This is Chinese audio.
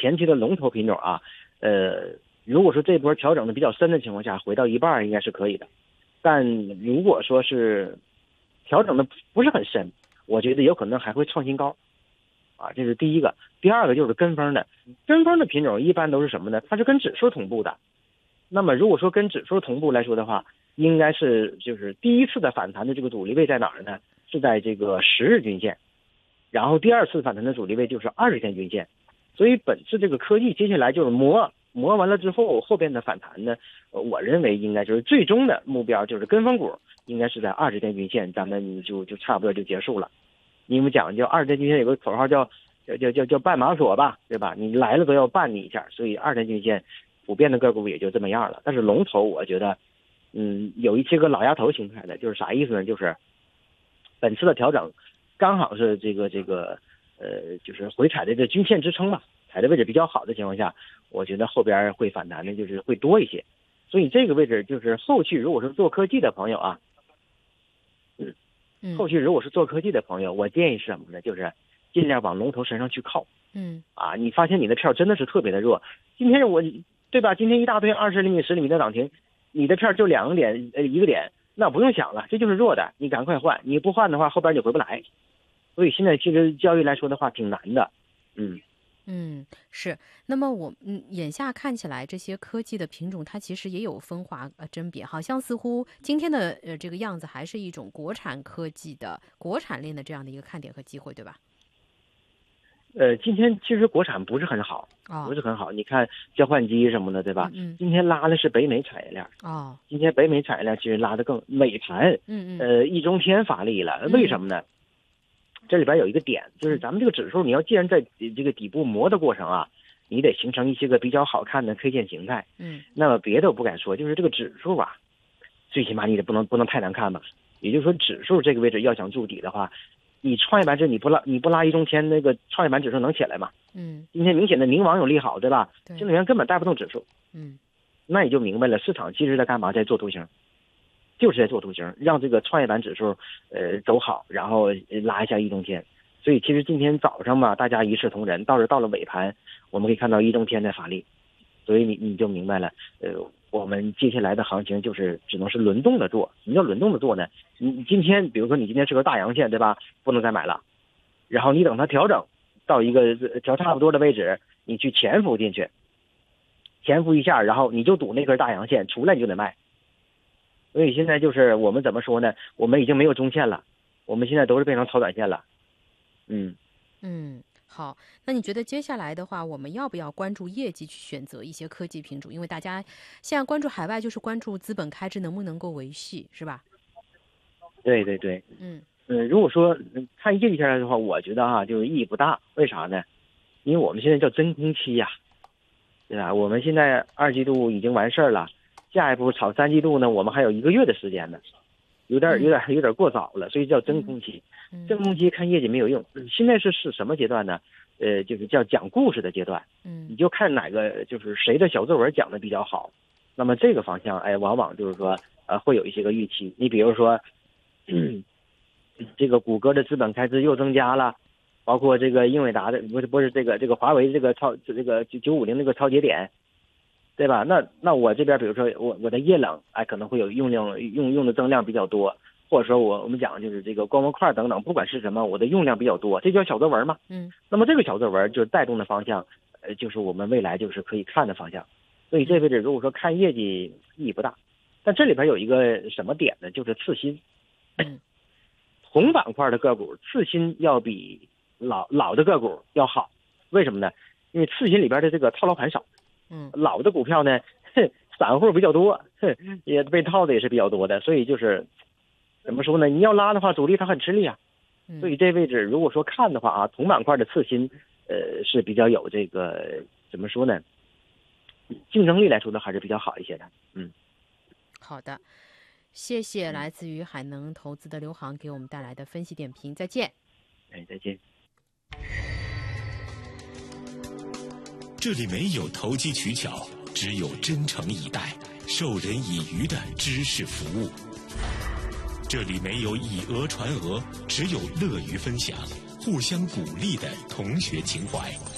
前期的龙头品种啊，如果说这波调整的比较深的情况下，回到一半应该是可以的。但如果说是调整的不是很深，我觉得有可能还会创新高，啊，这是第一个。第二个就是跟风的品种一般都是什么呢？它是跟指数同步的。那么如果说跟指数同步来说的话，应该是就是第一次的反弹的这个阻力位在哪儿呢？是在这个10日均线，然后第二次反弹的阻力位就是20天均线。所以本次这个科技接下来就是磨完了之后，后边的反弹呢，我认为应该就是最终的目标就是跟风股应该是在20天均线，咱们就差不多就结束了。因为讲究20天均线有个口号叫绊马索吧，对吧？你来了都要绊你一下，所以20天均线普遍的个股也就这么样了。但是龙头我觉得，有一些个老丫头形态的，就是啥意思呢？就是本次的调整刚好是这个就是回踩的这均线支撑吧，踩的位置比较好的情况下，我觉得后边会反弹的就是会多一些。所以这个位置就是后续如果是做科技的朋友啊，后续如果是做科技的朋友，我建议是什么呢？就是尽量往龙头身上去靠。你发现你的票真的是特别的弱，今天对吧？今天一大堆20厘米、10厘米的涨停，你的票就2个点1个点，那不用想了，这就是弱的，你赶快换，你不换的话后边就回不来。所以现在其实交易来说的话挺难的。 是。那么眼下看起来这些科技的品种它其实也有分化甄别，好像似乎今天的这个样子还是一种国产科技的国产链的这样的一个看点和机会，对吧？ 今天其实国产不是很好，你看交换机什么的，对吧？今天拉的是北美产业链。今天北美产业链其实拉的更尾盘。易中天发力了，为什么呢？这里边有一个点，就是咱们这个指数，你要既然在这个底部磨的过程啊，你得形成一些个比较好看的 K 线形态。那么别的我不敢说，就是这个指数啊，最起码你得不能太难看吧。也就是说，指数这个位置要想筑底的话，你创业板指你不拉易中天，那个创业板指数能起来吗？今天明显的宁王有利好，对吧？新能源根本带不动指数。那你就明白了，市场其实在干嘛？在做图形。就是在做图形，让这个创业板指数走好，然后拉一下易中天。所以其实今天早上嘛，大家一视同仁，到了尾盘，我们可以看到易中天在发力，所以你就明白了，我们接下来的行情就是只能是轮动的做。什么叫轮动的做呢？你今天比如说你今天是个大阳线，对吧？不能再买了，然后你等它调整到一个调差不多的位置，你去潜伏进去，潜伏一下，然后你就赌那根大阳线出来，你就得卖。所以现在就是我们怎么说呢？我们已经没有中线了，我们现在都是变成超短线了。 好，那你觉得接下来的话，我们要不要关注业绩去选择一些科技品种？因为大家现在关注海外，就是关注资本开支能不能够维系，是吧？ 对。如果说看业绩下来的话，我觉得就是意义不大。为啥呢？因为我们现在叫真空期呀，对吧？我们现在2季度已经完事儿了。下一步炒3季度呢，我们还有1个月的时间呢，有点过早了，所以叫真空期。真空期看业绩没有用。现在是什么阶段呢？就是叫讲故事的阶段。你就看哪个就是谁的小作文讲的比较好，那么这个方向往往就是说会有一些个预期。你比如说，这个谷歌的资本开支又增加了，包括这个英伟达的不是这个华为这个950那个超节点。对吧？那我这边比如说我的液冷可能会有用的增量比较多，或者说我们讲就是这个光模块等等，不管是什么，我的用量比较多，这叫小作文嘛。那么这个小作文就是带动的方向，就是我们未来就是可以看的方向。所以这位置如果说看业绩意义不大，但这里边有一个什么点呢？就是次新。同板块的个股次新要比老的个股要好，为什么呢？因为次新里边的这个套牢盘少。老的股票呢，散户比较多，也被套的也是比较多的，所以就是怎么说呢？你要拉的话，主力它很吃力啊。所以这位置如果说看的话同板块的次新，是比较有这个怎么说呢？竞争力来说的还是比较好一些的。 好的，谢谢来自于海能投资的刘航给我们带来的分析点评，再见。 再见。 这里没有投机取巧，只有真诚以待、授人以渔的知识服务。这里没有以讹传讹，只有乐于分享、互相鼓励的同学情怀。